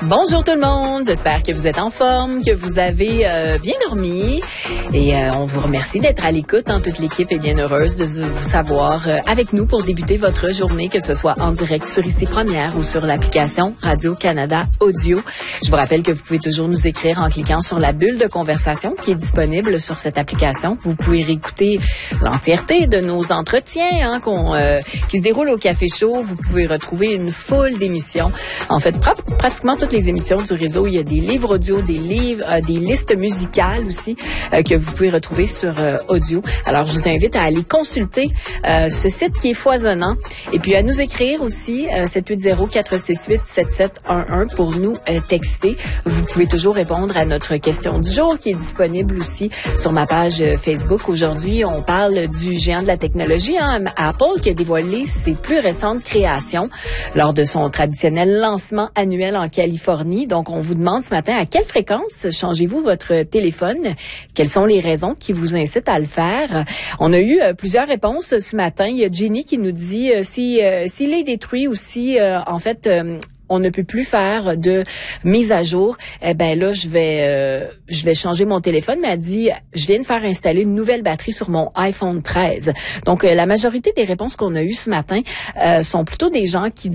Bonjour tout le monde, j'espère que vous êtes en forme, que vous avez bien dormi et on vous remercie d'être à l'écoute. Toute l'équipe est bien heureuse de vous savoir avec nous pour débuter votre journée, que ce soit en direct sur Ici Première ou sur l'application Radio-Canada Audio. Je vous rappelle que vous pouvez toujours nous écrire en cliquant sur la bulle de conversation qui est disponible sur cette application. Vous pouvez réécouter l'entièreté de nos entretiens qui se déroulent au Café Chaud. Vous pouvez retrouver une foule d'émissions. En fait, pratiquement toutes les émissions du réseau. Il y a des livres audio, des listes musicales aussi que vous pouvez retrouver sur audio. Alors, je vous invite à aller consulter ce site qui est foisonnant et puis à nous écrire aussi 780-468-7711 pour nous texter. Vous pouvez toujours répondre à notre question du jour qui est disponible aussi sur ma page Facebook. Aujourd'hui, on parle du géant de la technologie, Apple, qui a dévoilé ses plus récentes créations lors de son traditionnel lancement annuel en Californie. Donc, on vous demande ce matin à quelle fréquence changez-vous votre téléphone? Quelles sont les raisons qui vous incitent à le faire? On a eu plusieurs réponses ce matin. Il y a Jenny qui nous dit s'il est détruit aussi, on ne peut plus faire de mise à jour. Là, je vais changer mon téléphone. Mais elle dit, je viens de faire installer une nouvelle batterie sur mon iPhone 13. Donc, la majorité des réponses qu'on a eues ce matin sont plutôt des gens qui